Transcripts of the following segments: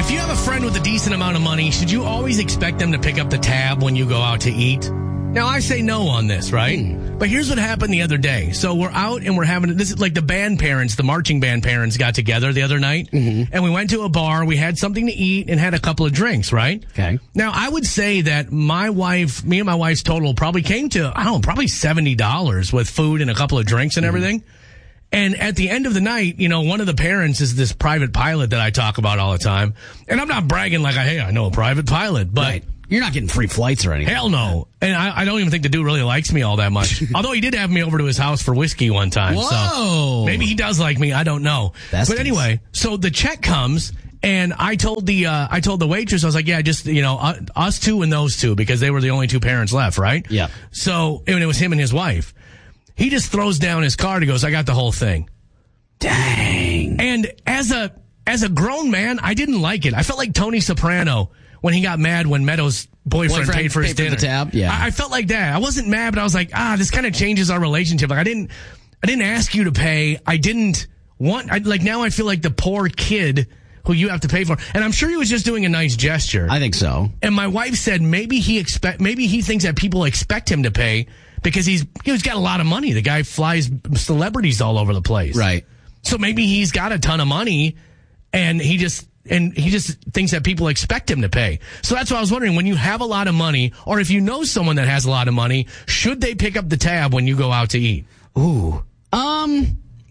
If you have a friend with a decent amount of money, should you always expect them to pick up the tab when you go out to eat? Now, I say no on this, right? But here's what happened the other day. So we're out and we're having, this is like the band parents, the marching band parents got together the other night. And we went to a bar. We had something to eat and had a couple of drinks, right? Okay. Now, I would say that me and my wife's total probably came to, probably $70 with food and a couple of drinks and everything. And at the end of the night, one of the parents is this private pilot that I talk about all the time. And I'm not bragging like, hey, I know a private pilot, but... Right. You're not getting free flights or anything. Hell no. And I don't even think the dude really likes me all that much. Although he did have me over to his house for whiskey one time. Whoa. So maybe he does like me. I don't know. That's but anyway, so the check comes and I told the waitress, I was like, yeah, just, us two and those two because they were the only two parents left, right? Yeah. So, and it was him and his wife. He just throws down his card. He goes, I got the whole thing. Dang. And as a grown man, I didn't like it. I felt like Tony Soprano when he got mad when Meadows' boyfriend paid for his dinner. The tab? Yeah. I felt like that. I wasn't mad, but I was like, this kind of changes our relationship. Like I didn't ask you to pay. I didn't want, now I feel like the poor kid who you have to pay for. And I'm sure he was just doing a nice gesture. I think so. And my wife said maybe he thinks that people expect him to pay because he's got a lot of money. The guy flies celebrities all over the place. Right. So maybe he's got a ton of money and he just thinks that people expect him to pay. So that's why I was wondering, when you have a lot of money, or if you know someone that has a lot of money, should they pick up the tab when you go out to eat? Ooh. I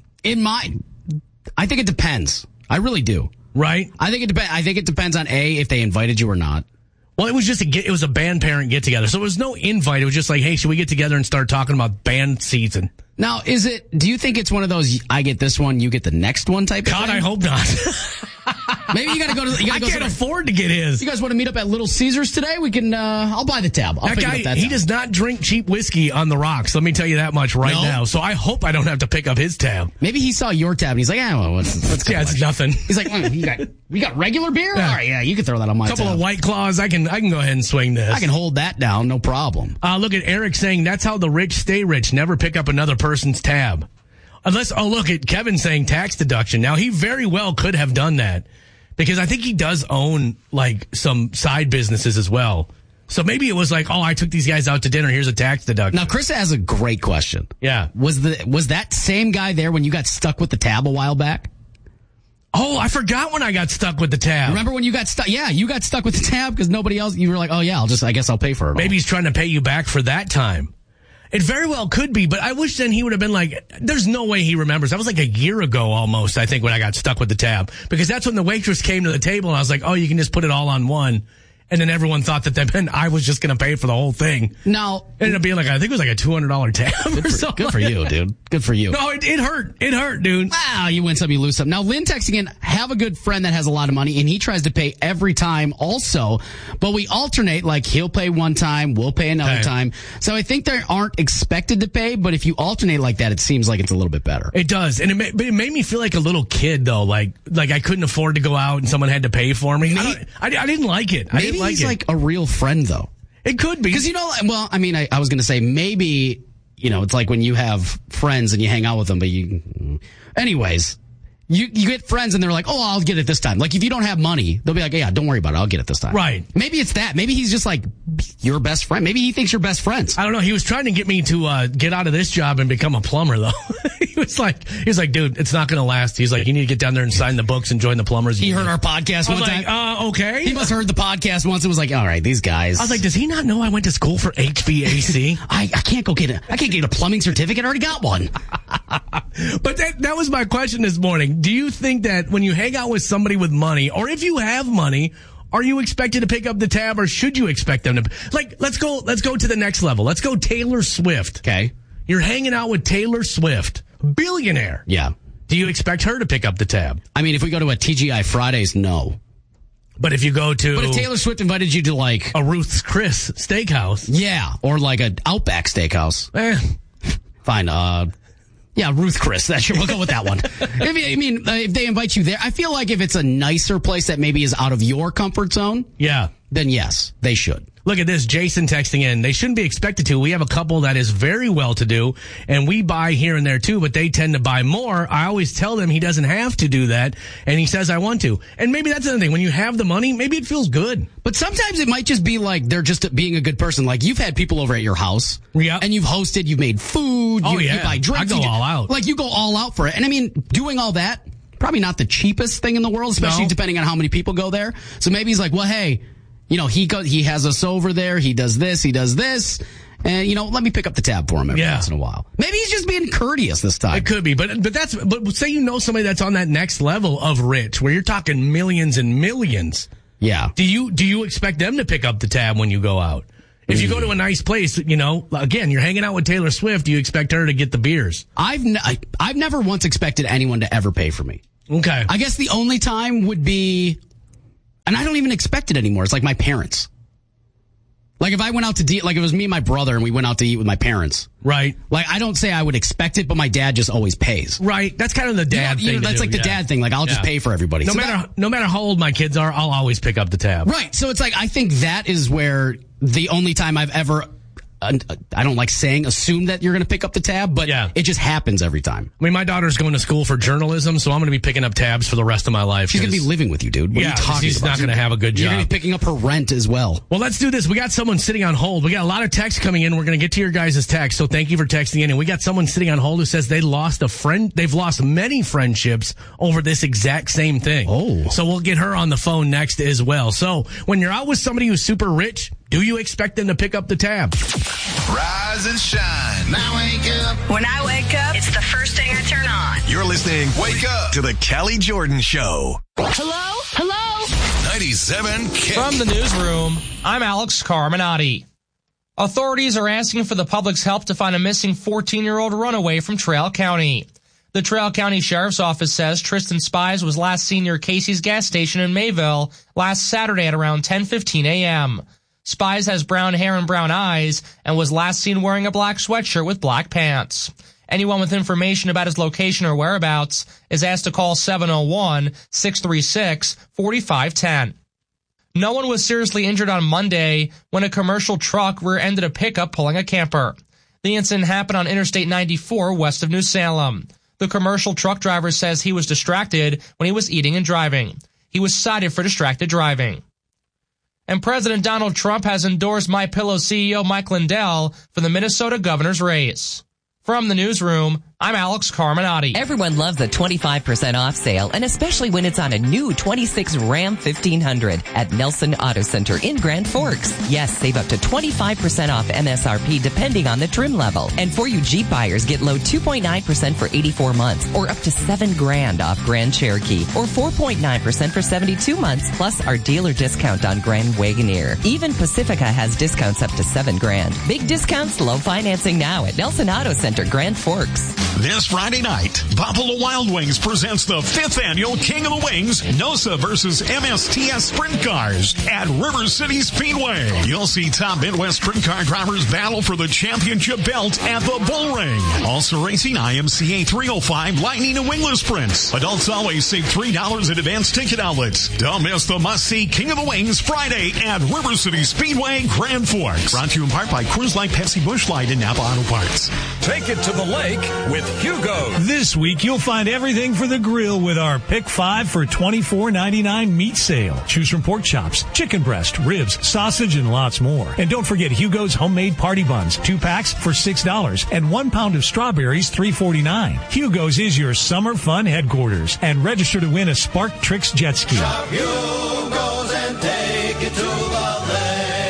think it depends. I really do. Right? I think it depends on if they invited you or not. Well, it was a band parent get together. So it was no invite. It was just like, hey, should we get together and start talking about band season? Now, do you think it's one of those, I get this one, you get the next one type of thing? God, I hope not. Maybe you gotta go to, I can't afford to get his. You guys want to meet up at Little Caesars today? We can, I'll buy the tab. That guy, he does not drink cheap whiskey on the rocks. Let me tell you that much now. So I hope I don't have to pick up his tab. Maybe he saw your tab and he's like, let's go. It's nothing. He's like, we got regular beer? Yeah. All right, yeah, you can throw that on my tab. A couple of White Claws. I can go ahead and swing this. I can hold that down, no problem. Look at Eric saying that's how the rich stay rich. Never pick up another person's tab. Look at Kevin saying tax deduction. Now, he very well could have done that because I think he does own some side businesses as well. So maybe it was like, I took these guys out to dinner. Here's a tax deduction. Now, Chris has a great question. Yeah. Was that same guy there when you got stuck with the tab a while back? Oh, I forgot when I got stuck with the tab. Remember when you got stuck? Yeah, you got stuck with the tab because nobody else, you were like, I guess I'll pay for it. Maybe he's trying to pay you back for that time. It very well could be, but I wish then he would have been like, there's no way he remembers. That was like a year ago almost, I think, when I got stuck with the tab. Because that's when the waitress came to the table and I was like, you can just put it all on one. And then everyone thought that meant I was just going to pay for the whole thing. Now, it ended up being I think it was like a $200 tab or something. Good for you, dude. Good for you. No, it hurt. It hurt, dude. Wow, you win some, you lose some. Now, Lynn texting in, have a good friend that has a lot of money, and he tries to pay every time also. But we alternate, he'll pay one time, we'll pay another time. So I think they aren't expected to pay, but if you alternate like that, it seems like it's a little bit better. It does. And it made me feel like a little kid, though. Like I couldn't afford to go out and someone had to pay for me. I didn't like it. Maybe he's like a real friend, though. It could be. Because, I was going to say maybe, it's like when you have friends and you hang out with them, but anyways, you get friends and they're like, I'll get it this time. Like, if you don't have money, they'll be like, yeah, don't worry about it. I'll get it this time. Right. Maybe it's that. Maybe he's just like your best friend. Maybe he thinks you're best friends. I don't know. He was trying to get me to get out of this job and become a plumber, though. He was like, dude, it's not going to last. He's like, you need to get down there and sign the books and join the plumbers. He heard our podcast one time. Okay. He must have heard the podcast once and was like, all right, these guys. I was like, does he not know I went to school for HVAC? I can't get a plumbing certificate. I already got one. But that was my question this morning. Do you think that when you hang out with somebody with money, or if you have money, are you expected to pick up the tab, or should you expect them to? Let's go to the next level. Let's go Taylor Swift. Okay. You're hanging out with Taylor Swift, billionaire. Yeah. Do you expect her to pick up the tab? I mean, if we go to a TGI Fridays, no. But if you go to... But if Taylor Swift invited you to a Ruth's Chris steakhouse. Yeah. Or an Outback steakhouse. Fine. Yeah, Ruth Chris. We'll go with that one. If they invite you there, I feel like if it's a nicer place that maybe is out of your comfort zone. Yeah. then yes, they should. Look at this, Jason texting in. They shouldn't be expected to. We have a couple that is very well-to-do, and we buy here and there too, but they tend to buy more. I always tell them he doesn't have to do that, and he says, I want to. And maybe that's another thing. When you have the money, maybe it feels good. But sometimes it might just be like they're just being a good person. Like you've had people over at your house, and you've hosted, you've made food, you buy drinks. I go all out. Like you go all out for it. And I mean, doing all that, probably not the cheapest thing in the world, especially depending on how many people go there. So maybe he's like, well, hey, he has us over there. He does this. And, let me pick up the tab for him every once in a while. Maybe he's just being courteous this time. It could be, but say somebody that's on that next level of rich, where you're talking millions and millions. Yeah. Do you expect them to pick up the tab when you go out? If you go to a nice place, again, you're hanging out with Taylor Swift, do you expect her to get the beers? I've never once expected anyone to ever pay for me. Okay. I guess the only time would be, and I don't even expect it anymore. It's like my parents. Like if I went out to eat, like it was me and my brother and we went out to eat with my parents. Right. Like I don't say I would expect it, but my dad just always pays. Right. That's kind of the dad thing. That's like the dad thing. Like I'll just pay for everybody. No matter how old my kids are, I'll always pick up the tab. Right. So it's like, I think that is where the only time I've ever, I don't like saying assume that you're going to pick up the tab, but it just happens every time. I mean, my daughter's going to school for journalism, so I'm going to be picking up tabs for the rest of my life. She's going to be living with you, dude. What are you talking about? She's not going to have a good job. You're going to be picking up her rent as well. Well, let's do this. We got someone sitting on hold. We got a lot of texts coming in. We're going to get to your guys' text, so thank you for texting in. And we got someone sitting on hold who says they've lost many friendships over this exact same thing. Oh. So we'll get her on the phone next as well. So when you're out with somebody who's super rich, do you expect them to pick up the tab? Rise and shine. Now wake up. When I wake up, it's the first thing I turn on. You're listening. Wake up to the Kelly Jordan Show. Hello? Hello? 97 Kick. From the newsroom, I'm Alex Carminati. Authorities are asking for the public's help to find a missing 14-year-old runaway from Traill County. The Traill County Sheriff's Office says Tristan Spies was last seen near Casey's gas station in Mayville last Saturday at around 10:15 a.m. Spies has brown hair and brown eyes and was last seen wearing a black sweatshirt with black pants. Anyone with information about his location or whereabouts is asked to call 701-636-4510. No one was seriously injured on Monday when a commercial truck rear-ended a pickup pulling a camper. The incident happened on Interstate 94 west of New Salem. The commercial truck driver says he was distracted when he was eating and driving. He was cited for distracted driving. And President Donald Trump has endorsed MyPillow CEO Mike Lindell for the Minnesota governor's race. From the newsroom, I'm Alex Carminati. Everyone loves a 25% off sale, and especially when it's on a new 26 Ram 1500 at Nelson Auto Center in Grand Forks. Yes, save up to 25% off MSRP depending on the trim level. And for you Jeep buyers, get low 2.9% for 84 months or up to $7,000 off Grand Cherokee or 4.9% for 72 months plus our dealer discount on Grand Wagoneer. Even Pacifica has discounts up to $7,000. Big discounts, low financing now at Nelson Auto Center, Grand Forks. This Friday night, Buffalo Wild Wings presents the 5th annual King of the Wings, NOSA versus MSTS Sprint Cars at River City Speedway. You'll see top Midwest sprint car drivers battle for the championship belt at the Bull Ring. Also racing IMCA 305 Lightning and Wingless Sprints. Adults always save $3 at advanced ticket outlets. Don't miss the must-see King of the Wings Friday at River City Speedway, Grand Forks. Brought to you in part by Cruise Light, Pepsi, Busch Light, and Napa Auto Parts. Take it to the lake with Hugo. This week, you'll find everything for the grill with our Pick 5 for $24.99 meat sale. Choose from pork chops, chicken breast, ribs, sausage, and lots more. And don't forget Hugo's homemade party buns, 2 packs for $6, and 1 pound of strawberries, $3.49. Hugo's is your summer fun headquarters. And register to win a Spark Tricks jet ski. Shop Hugo's and take it to the lake.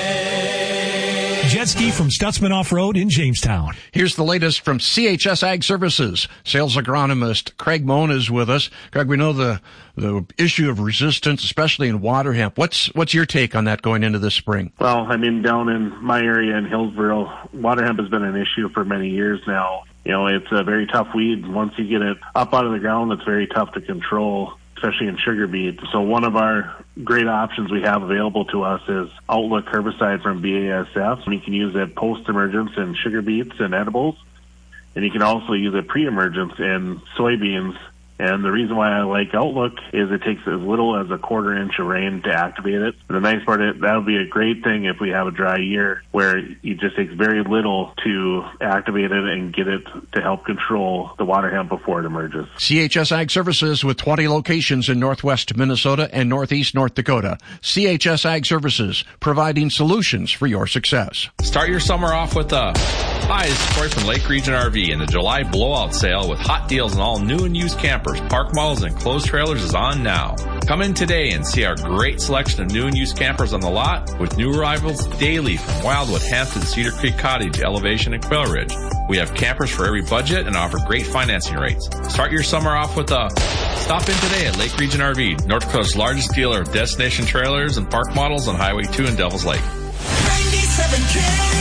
Jet ski from Stutzman Off-Road in Jamestown. Here's the latest from CHS Ag Services. Sales agronomist Craig Moan is with us. Craig, we know the issue of resistance, especially in water hemp. What's your take on that going into this spring? Well, I mean, down in my area in Hillsboro, water hemp has been an issue for many years now. You know, it's a very tough weed. Once you get it up out of the ground, it's very tough to control, especially in sugar beet. So one of our great options we have available to us is Outlook herbicide from BASF. You can use it post-emergence in sugar beets and edibles, and you can also use it pre-emergence in soybeans And the reason why I like Outlook is it takes as little as a quarter inch of rain to activate it. The nice part is that would be a great thing if we have a dry year where it just takes very little to activate it and get it to help control the water hemp before it emerges. CHS Ag Services with 20 locations in northwest Minnesota and northeast North Dakota. CHS Ag Services, providing solutions for your success. Start your summer off with a... Hi, this is Troy from Lake Region RV, and the July blowout sale with hot deals on all new and used campers, park models, and enclosed trailers is on now. Come in today and see our great selection of new and used campers on the lot with new arrivals daily from Wildwood, Hampton, Cedar Creek Cottage, Elevation, and Quail Ridge. We have campers for every budget and offer great financing rates. Start your summer off with a... Stop in today at Lake Region RV, North Dakota's largest dealer of destination trailers and park models on Highway 2 in Devils Lake. 97K.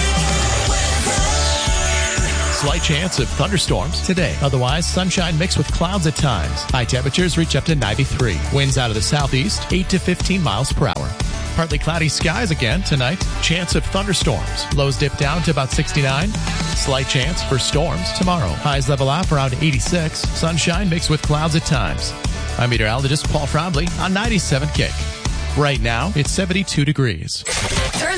Slight chance of thunderstorms today. Otherwise, sunshine mixed with clouds at times. High temperatures reach up to 93. Winds out of the southeast, 8 to 15 miles per hour. Partly cloudy skies again tonight. Chance of thunderstorms. Lows dip down to about 69. Slight chance for storms tomorrow. Highs level out around 86. Sunshine mixed with clouds at times. I'm meteorologist Paul Frombley on 97 Kick. Right now, it's 72 degrees.